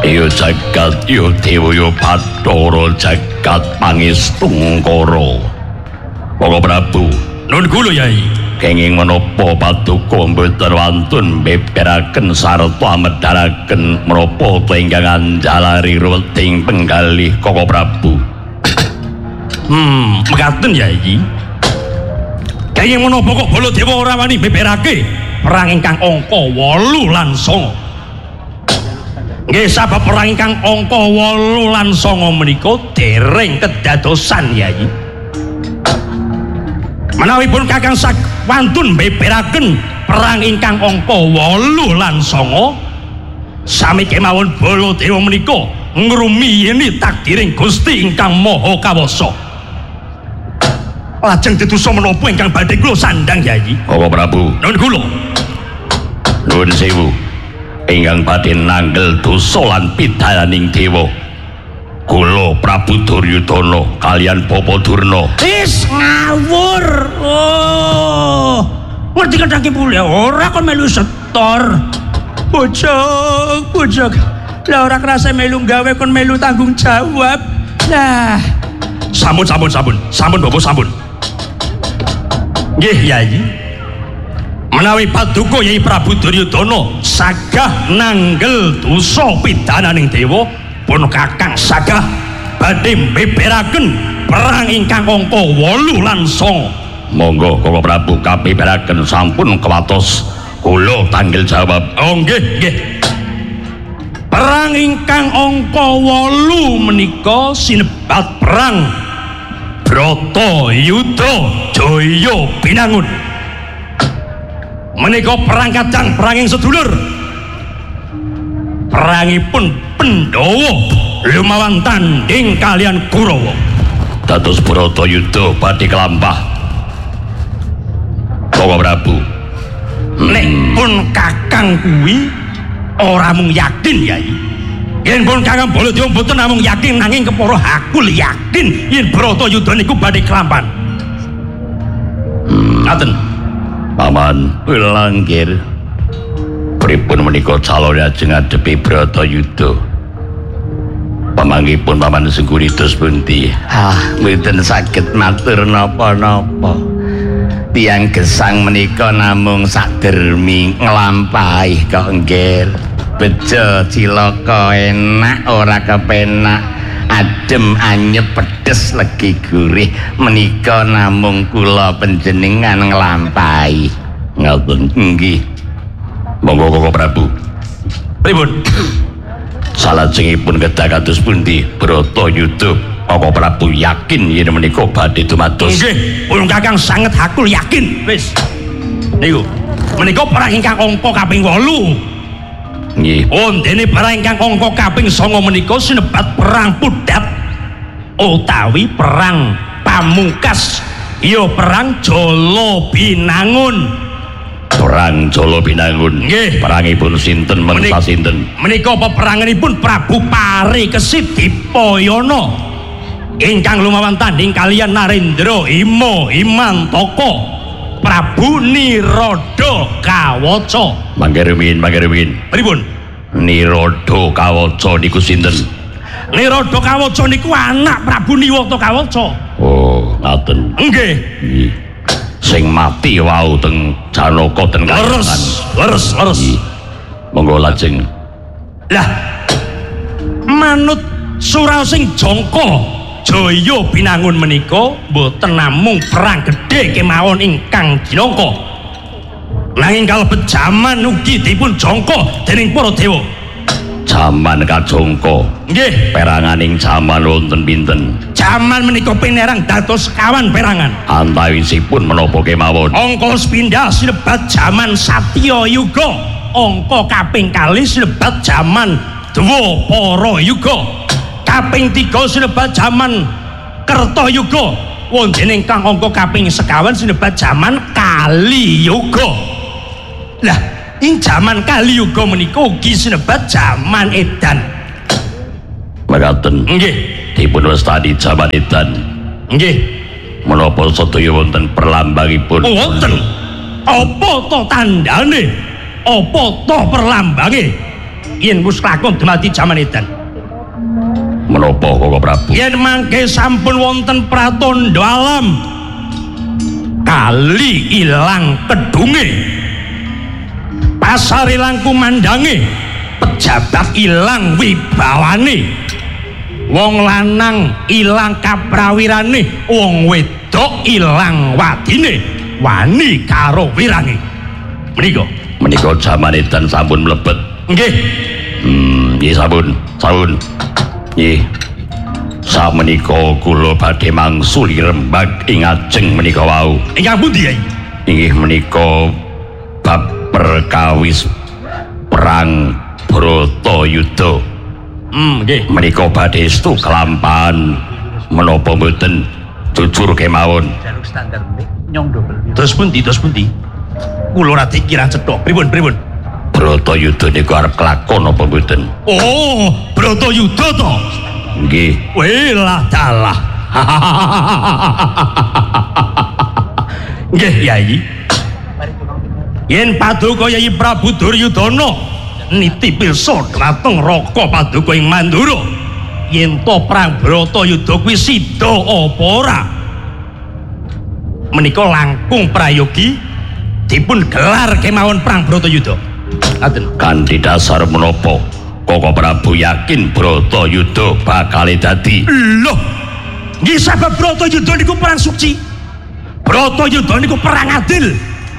Yo jagat yo dewa yo Bathara jagat pangestungkara. Para Prabu, nun kula Yai. kenging menapa paduka mboten wantun beberaken sarta medharaken menapa ingkang anjalari ruweting penggalih Koko Prabu. Mekaten Yai. Kenging menapa kok Baladewa ora wani beberake perang ingkang angka 8 lan 9. Nggih sabab perang ingkang angka 8 lan 9 menika dereng kedadosan Yai. Menawipun Kakang wantun beberaken perang ingkang angka 8 lan 9 sami kemawon Baladewa menika ngrumiyini takdiring Gusti ingkang Maha Kawasa. Lajeng ditusa menapa ingkang badhe kula sandhang Yai? Koko Prabu, Nun kula. nuwun sewu. Ingkang badhe nanggel dosa lan pidalaning dewa. Kula Prabu Duryudana kalian Bapa Durna. Wis ngawur. Oh. Ngerti kadang pulih ora kon melu setor. Bojok. Lah ora kerasa melu gawe kon melu tanggung jawab. Nah, sampun Bapak sampun. Nggih Yai. Menawi paduka Yai Prabu Duryudana sagah nanggel dosa pidananing dewa, pun Kakang sagah badhe beberaken perang ingkang angka 8 lan 9. Monggo Koko Prabu kabeberaken sampun kewatos kula tanggel jawab. Oh nggih. Perang ingkang angka 8 menika sinebat perang Bratayuda Jaya Binangun. Menika perang kadang peranging sedulur. Perangipun Pandhawa lumawan tanding kalian Kurawa. Dados Bratayuda badhe kelampah. Koko Prabu, Nek pun Kakang kuwi ora mung yakin Yai. Yen pun Kakang Baladewa mboten namung yakin nanging kepara hakul yakin yen Bratayuda niku badhe kelampan. Ngaten. Paman Wilanggir. Pripun menika calon ajeng ngadepi Bratayuda? Pamanggipun Paman Sengkuritus pundi? Mboten saged matur napa-napa. Tiang gesang menika namung sadermi nglampahi kok nggih. Bejo cilaka enak ora kepenak, adem anyep pedes legi gurih menika namung kula panjenengan nglampahi. Ngoten nggih. Monggo Koko Prabu. Pripun? Salajengipun kedah kados pundi Bratayuda Koko Prabu yakin yen menika badhe dumados. Nggih, pun Kakang sanget hakul yakin. Wis. Niku menika perang ingkang angka kaping 8. Nggih. Dene perang ingkang angka kaping 9 menika sinebat perang Pudat utawi perang pamungkas ya perang Jala Binangun. Perang Jala Binangun. Nggih. Perangipun sinten mengsa sinten? Menika peperanganipun Prabu Parikesit Dipayana ingkang lumawan tanding kalian Narendra Imantaka Prabu Nirada Kawaca. Mangke rumiyin. Pripun? Nirada Kawaca niku sinten? Nirada Kawaca niku anak Prabu Niwata Kawaca. Oh, ngaten. Nggih. Nggih. Sing mati wau teng Janaka ten Kayangan. Leres. Monggo lajeng. Lah manut suraosing jangka Jaya Binangun menika boten namung perang gedhe kemawon ingkang jinangka. Nanging kalebet jaman ugi dipun jangka dening para dewa. Jaman kajangka. Nggih, Peranganing jaman wonten pinten? jaman menika pinerang dados sekawan perangan. Antawisipun menapa kemawon? Angka sepindhah sinebat jaman Satya Yuga. Angka kaping kalih sinebat jaman Dwapara Yuga. Kaping 3 sinebat jaman Kerta Yuga. Wonten ingkang angka kaping sekawan sinebat jaman Kali Yuga. Lah, ing jaman Kali Yuga menika ugi sinebat jaman edan. Mekaten. Nggih. Dipun wastani jaman edan. Nggih. Menapa sedaya wonten perlambangipun? Wonten. Apa to tandane? Apa to perlambange? yen wis lakon dumadi jaman edan. Menapa Koko Prabu? Yen mangke sampun wonten pratandha alam kali ilang kedunge, pasar ilang kumandange, pejabat ilang wibawane, wong lanang ilang kaprawirane, wong wedok ilang wadine, wani karo wirange. Menika jaman edan sampun mlebet. Nggih. Nggih sampun. Nggih. Samenika kula badhe mangsuli rembag ing ajeng menika wau. Ingkang pundi, Yai? Inggih menika bab perkawis perang Bratayuda. Nggih. Menika badhe estu kelampahan menapa mboten jujur kemawon. Jaluk standar nyong double. Terus pundi? Kula rada kirang cethuk. Pripun? Bratayuda niku arep kelakon apa mboten? Oh, Bratayuda to. Nggih. Welah dalah. Nggih, Yai. Yen paduka Yai Prabu Duryudana niti pirsa dhateng Raka Paduka ing Mandura, yen to perang Bratayuda kuwi sida apa ora? Menika langkung prayogi dipun gelar kemawon perang Bratayuda. Ngaten. Kanthi dasar menapa Koko Prabu yakin Bratayuda bakal dadi? Lho, nggih sebab Bratayuda niku perang suci. Bratayuda niku perang adil.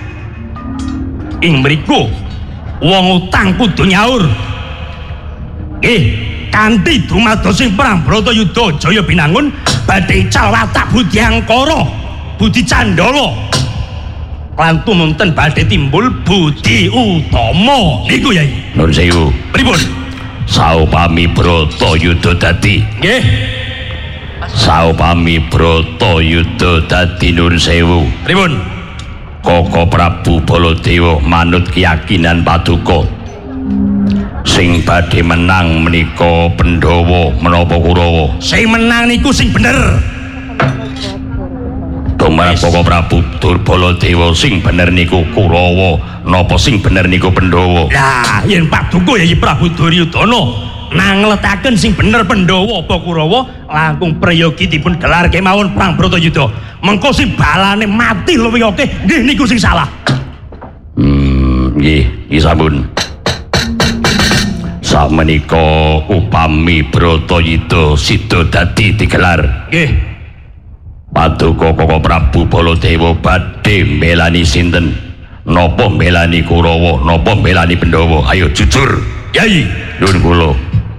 Ing mriku wong utang kudu nyaur. Nggih, kanthi dumadosing perang Bratayuda Jaya Binangun badhe ical watak Budi Angkara, Budi Candala. Lan tumunten badhe timbul Budi Utama. Niku Yai. Nuwun sewu. Pripun? Saupami Bratayuda dadi. Nggih. Saupami Bratayuda dadi nuwun sewu. Pripun? Koko Prabu Baladewa manut keyakinan Paduka. Sing badhe menang menika Pandhawa menapa Kurawa? Sing menang niku sing bener. Dumarang Koko Prabu Baladewa sing bener niku Kurawa napa sing bener niku Pandhawa? Lah, yen Paduka Yai Prabu Duryudana nangletaken sing bener Pandhawa apa Kurawa, langkung prayogi dipun gelar kemawon perang Bratayuda. Mengko sing balane mati luwih akeh, nggih niku sing salah. Nggih sampun. Sakmenika upami Bratayuda sida dadi digelar. Nggih. Paduka Koko Prabu Baladewa badhe mbelani sinten? Napa mbelani Kurawa, napa mbelani Pandhawa? Ayo jujur. Yai, Nuwun kula.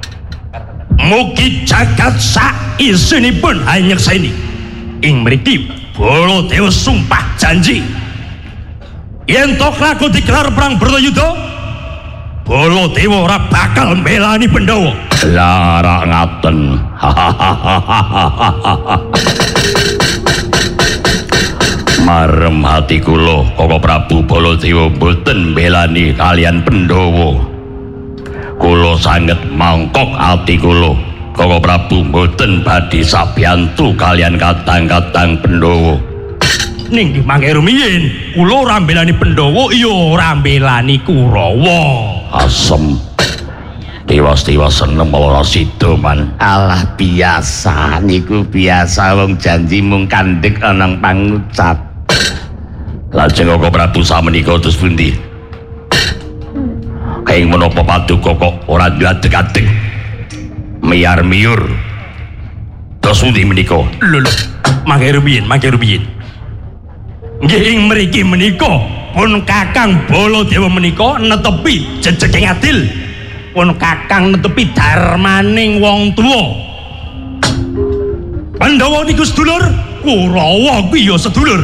mugi jagat sak isinipun anyekseni. Ing mriki Baladewa sumpah janji yen to kelakon digelar perang Bratayuda, Baladewa ora bakal mbelani Pandhawa. Lara ngaten. Marem hati kula Koko Prabu Baladewa boten mbelani kalian Pandhawa. Kula sanget mangkok ati kula Koko Prabu boten badhe sabiyantu kalian katang-katang Pandhawa. Ning nggih mangke rumiyin kula ora mbelani Pandhawa ya ora mbelani Kurawa. Asem tiwas-tiwas seneng ora sida man. Alah biasa niku biasa wong janji mung kandhek ana pangucap. Lajeng Koko Prabu samenika terus pundi? Kaing menapa Paduka kok ora diadeg-adeg miyar-miyur? Terus pundi menika? Lho, mangke rumiyin. Nggih ing mriki menika pun Kakang Baladewa menika netepi jejeging adil. Pun Kakang netepi darmaning wong tuwa. Pandhawa niku sedulur, Kurawa kuwi ya sedulur.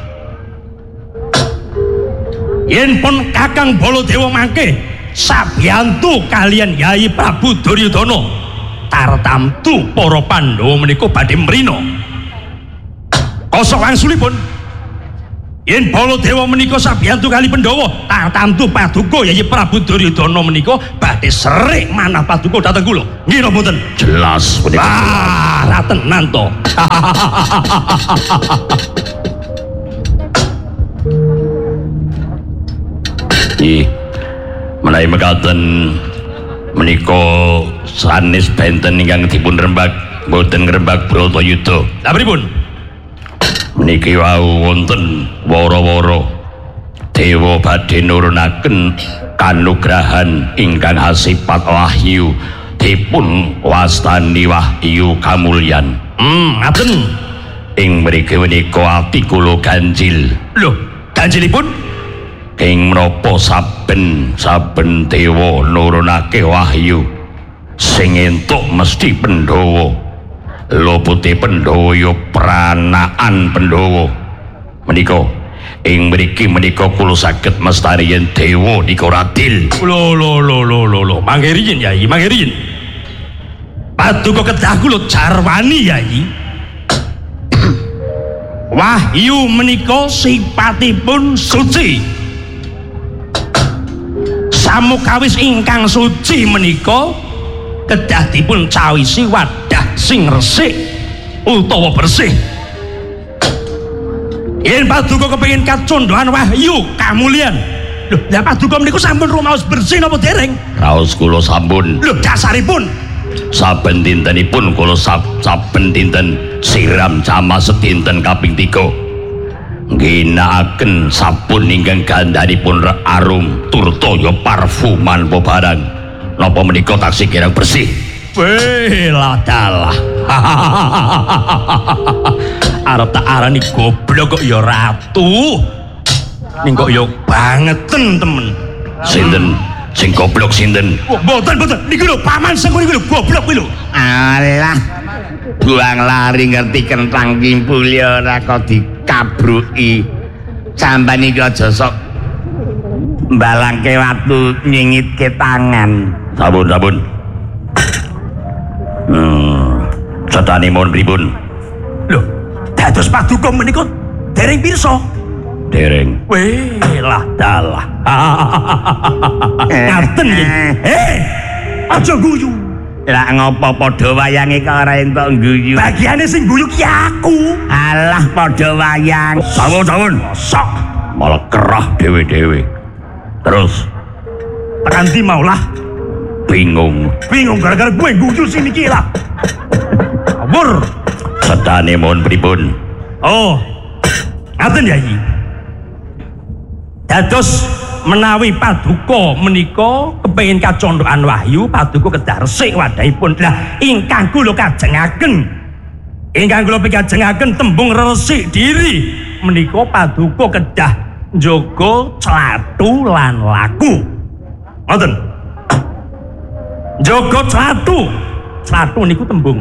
Yen pun Kakang Baladewa mangke sabiyantu kalian Yai Prabu Duryudana, tartamtu para Pandhawa menika badhe mrina. Kosok wangsulipun yen Baladewa menika sabiyantu kali Pandhawa, tartamtu Paduka Yai Prabu Duryudana menika badhe serik manah Paduka dhateng kula. Nggih napa mboten? Jelas menika. Ra tenan to. Menawi mekaten menika sanes benten ingkang dipun rembag boten ngrembag Bratayuda. Lha pripun? Meniki wau wonten wara-wara dewa badhe nurunaken kanugrahan ingkang asipat wahyu dipun wastani wahyu kamulyan. Ngaten. Ing mriki menika ati kula ganjil. Lho, ganjilipun? Ing menapa saben dewa nurunake wahyu sing entuk mesti Pandhawa. Lho putih Pandhawa ya pranaan Pandhawa. Menika ing mriki menika kula saged mestariyen dewa nika radil. Lho, mangke riyin Yai, mangke riyin. Paduka kedah kula jarwani Yai. Wahyu menika sipatipun suci. Samukawis ingkang suci menika kedah dipun cawisi wadah sing resik utawa bersih. Yen paduka kepengin kacondhoan wahyu kamulyan. Lho, lah paduka menika sampun rumaos bersih napa dereng? Raos kula sampun. Lho, dasaripun Saben dintenipun kula saben dinten siram jama sedinten kaping 3. Ginakaken sabun ingkang gandhanipun arum turtoya parfuman pebarang. Napa menika taksih kirang bersih? Weh lah dalah. Arep tak arani goblok kok ya ratu. Ning kok ya bangeten temen. Sinten sing goblok sinten? Mboten niku lho paman sing niku lho goblok kuwi lho. Alah. Buang lari ngerti kentang kimpul ya ora kok dikabruki. Sampeyan iki aja sok mbalangke watu nyingitke tangan. Sampun. Setane mohon pripun? Lho, dados paduka menika dereng pirsa. Dereng. Weh lah dalah. Ngaten nggih. Aja guyu. Lah ngopo padha wayange kok ora entuk guyu. Bagiane sing guyu ki aku. Alah padha wayang. Sampun. Sok Malah kerah dhewe-dhewe. Terus tekan ndi maulah. bingung. Bingung gara-gara gue guyu sini iki lah. Kabur. Setane mohon pripun? Oh. Ngaten Yai. Dados menawi paduka menika kepengin kacondhokan wahyu, paduka kedah resik wadahipun. Lah ingkang kula kajengaken, ingkang kula pikajengaken tembung resik diri menika paduka kedah njaga clathu lan laku. Ngoten. Njaga clathu niku tembung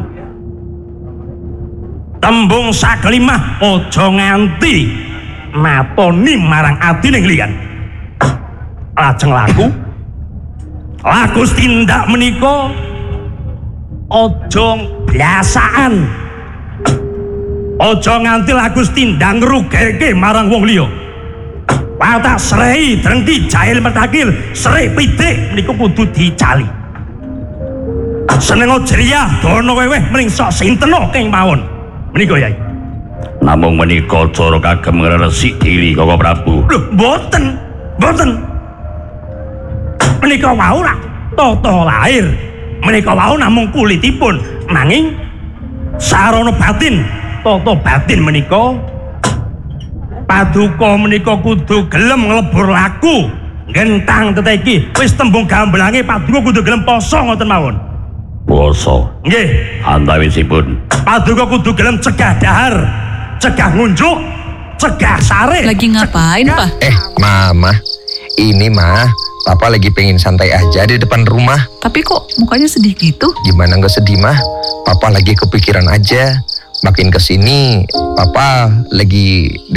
sakelimah aja nganti matoni marang atine liyan. Lajeng laku tindak menika aja biasaan, aja nganti laku tindak ngrugeke marang wong liya. Watak srei drengki jahil metakil srei pidik niku kudu dicali. Seneng jeriah dono weweh mring sok sinteno keng mawon menika Yai. Namung menika cara kagem ngresik diri Kakang Prabu. Lho mboten menika wau rak tata lahir, menika wau namung kulitipun, nanging sarana batin, tata batin menika paduka menika kudu gelem nglebur laku ngentang teteki wis tembung gambelange paduka kudu gelem poso ngoten mawon. Poso Nggih, antawisipun paduka kudu gelem cegah dahar, cegah ngunjuk, cegah sare. Lagi ngapain, Pak? Mama, ini mah Papa lagi pengen santai aja di depan rumah. Tapi kok mukanya sedih gitu? Gimana gak sedih mah? Papa lagi kepikiran aja. Makin kesini, Papa lagi